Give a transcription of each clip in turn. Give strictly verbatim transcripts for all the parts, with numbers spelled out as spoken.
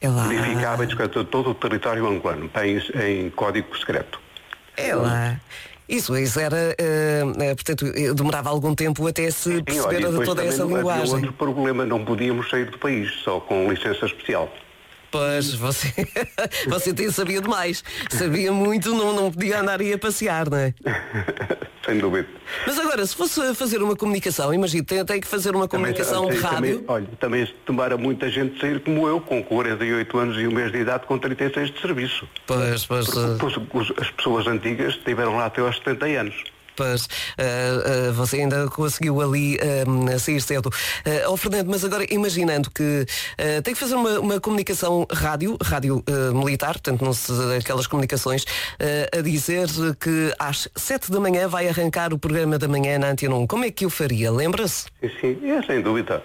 É lá. Verificava e descartou todo o território angolano em, em código secreto. É lá. Isso, isso era, uh, uh, portanto, demorava algum tempo até se perceber Sim, olha, toda essa não, linguagem. havia outro problema, não podíamos sair do país, só com licença especial. Pois, você, você tem, sabia demais. Sabia muito, não, não podia andar aí a passear, não é? Sem dúvida. Mas agora, se fosse fazer uma comunicação, imagina, tem, tem que fazer uma comunicação também, rádio. Também, olha, também se tomara muita gente sair como eu, com quarenta e oito anos e um mês de idade, com trinta e seis de serviço. Pois, pois. Porque, pois as pessoas antigas estiveram lá até aos setenta anos. Pois, uh, uh, você ainda conseguiu ali uh, sair cedo. Uh, oh, Fernando, mas agora imaginando que uh, tem que fazer uma, uma comunicação rádio, rádio uh, militar, portanto não se, aquelas comunicações, uh, a dizer que às sete da manhã vai arrancar o programa da manhã na Antena um. Como é que o faria? Lembra-se? Sim, sim, é sem dúvida.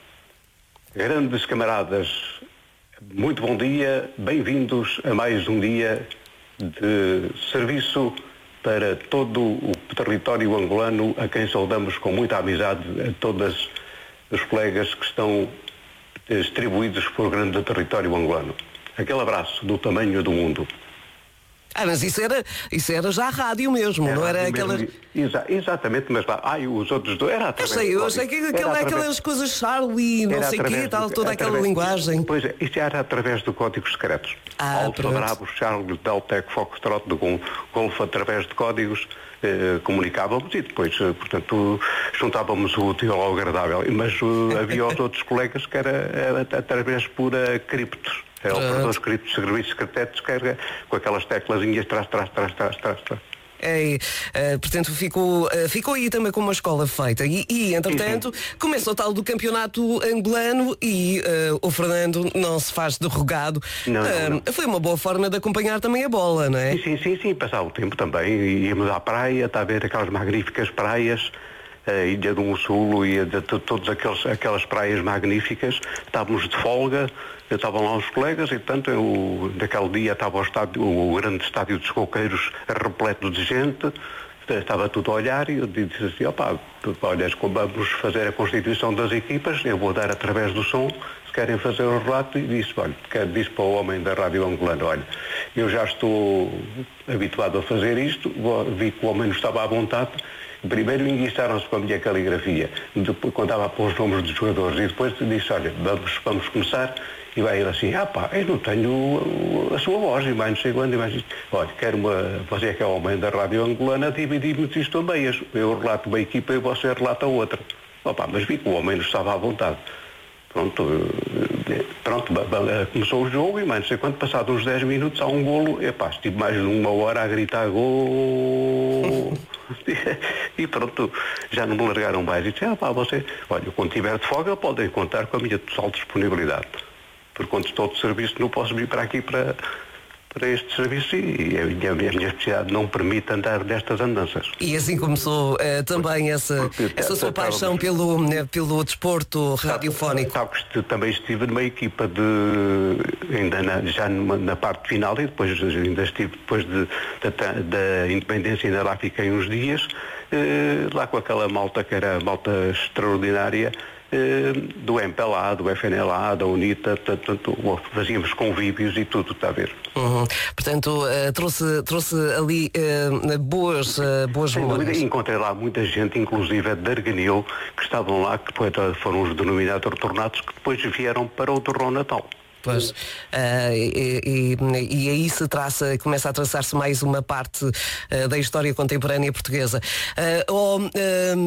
Grandes camaradas, muito bom dia, bem-vindos a mais um dia de serviço para todo o território angolano, a quem saudamos com muita amizade, a todos os colegas que estão distribuídos por grande território angolano. Aquele abraço do tamanho do mundo. Ah, mas isso era, isso era já a rádio mesmo, era não era aquelas... Exa exatamente, mas lá, ai, os outros dois, era através... Eu sei, eu sei que aquela, através... aquelas coisas Charlie, não sei o quê, tal, toda através... aquela linguagem. Pois é, isso era através de códigos secretos. Ah, Alfa, Bravo, Charlie, Delta, Foxtrot, do Golfo, através de códigos, eh, comunicávamos e depois, eh, portanto, juntávamos o útil ao agradável. Mas eh, havia os outros colegas que era, era através pura criptos. É operadores criptos, serviços secretos, que era com aquelas teclazinhas trás, trás, trás, trás, trás, trás. É, uh, portanto ficou, uh, ficou aí também com uma escola feita e, e entretanto sim, sim. Começa o tal do campeonato angolano e uh, o Fernando não se faz derrogado. Não, uh, não, não. Foi uma boa forma de acompanhar também a bola, não é? Sim, sim, sim, sim. Passar o tempo também, íamos à praia, está a ver aquelas magníficas praias, a Ilha do Mussulo e de, de, todas aqueles, aquelas praias magníficas. Estávamos de folga, estavam lá os colegas e, portanto, eu, naquele dia estava o, estádio, o grande estádio dos Coqueiros repleto de gente, estava tudo a olhar e eu disse assim, opá, olha, vamos fazer a constituição das equipas, eu vou dar através do som, se querem fazer o relato, e disse, olha, disse para o homem da Rádio Angolana, olha, eu já estou habituado a fazer isto, vi que o homem não estava à vontade. Primeiro enguiçaram-se com a minha caligrafia, depois contava para os nomes dos jogadores e depois disse, olha, vamos, vamos começar. E vai ele assim, ah pá, eu não tenho a sua voz, e mais não sei quando, e mais isto. Olha, quero uma, você que é o homem da Rádio Angolana, dividimos isto também. Eu relato uma equipa e você relata outra. Opa, mas vi que o homem não estava à vontade. Pronto, pronto, começou o jogo e mais não sei quando, passado uns dez minutos, há um golo, epá, estive mais de uma hora a gritar gol. E pronto, já não me largaram mais. E disse, ah pá, você, olha, quando tiver de folga podem contar com a minha total disponibilidade. Porque quando estou de serviço não posso vir para aqui para, para este serviço e a minha, a minha especialidade não permite andar destas andanças. E assim começou uh, também essa, essa sua paixão pelo, né, pelo desporto radiofónico. Sabe que também estive numa equipa de, ainda na, já numa, na parte final e depois ainda estive depois de, da, da independência, ainda lá fiquei uns dias, eh, lá com aquela malta que era malta extraordinária, do M P L A, do F N L A, da UNITA, portanto, fazíamos convívios e tudo, está a ver. Uhum. Portanto, uh, trouxe, trouxe ali uh, boas, uh, boas memórias. Encontrei lá muita gente, inclusive de Arganil, que estavam lá, que depois foram os denominados retornados, que depois vieram para o Torrão Natal. Pois, uh, e, e, e aí se traça, começa a traçar-se mais uma parte uh, da história contemporânea portuguesa. Uh, oh, uh,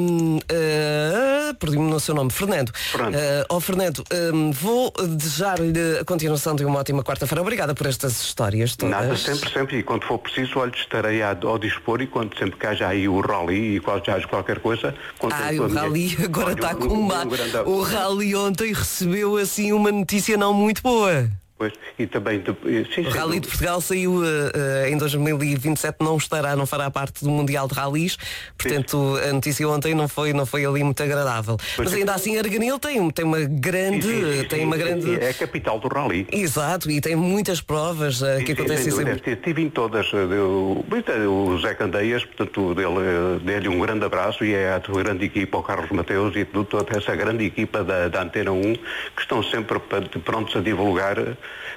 uh, perdi-me no seu nome, Fernando. Fernando. Uh, oh, Fernando, um, vou desejar-lhe a continuação de uma ótima quarta-feira. Obrigada por estas histórias todas. Nada, sempre, sempre. E quando for preciso, olha, estarei ao dispor e quando sempre que haja aí o rally e quando haja qualquer coisa... Ah, o rally minha... agora está com uma... Um grande... O rally ontem recebeu assim uma notícia não muito boa. Pois, e também de, sim, o Rally de Portugal saiu uh, uh, em dois mil e vinte e sete, não estará, não fará parte do Mundial de Rallys, portanto sim. A notícia ontem não foi, não foi ali muito agradável. Pois mas ainda é. Assim Arganil tem, tem uma grande. Sim, sim, sim, tem uma sim, grande... Sim, é a capital do Rally. Exato, e tem muitas provas uh, sim, que acontecem sempre. Estive em todas. Eu, o Zé Candeias, portanto, dele, dele um grande abraço e é a tua grande equipa, o Carlos Mateus e toda essa grande equipa da, da Antena um, que estão sempre prontos a divulgar